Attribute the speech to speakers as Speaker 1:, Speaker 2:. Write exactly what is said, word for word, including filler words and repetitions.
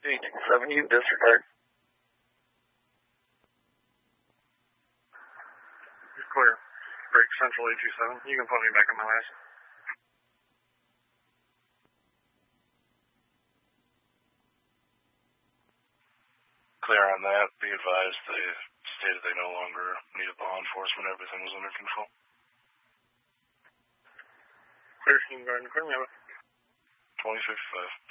Speaker 1: eight two seven, you disregard.
Speaker 2: You're clear. Break Central eight two seven. You can put me back on my last.
Speaker 3: Clear on that. Be advised they stated they no longer needed law enforcement. Everything was under control.
Speaker 2: Clear, you can go ahead and clear me up.
Speaker 3: twenty fifty-five.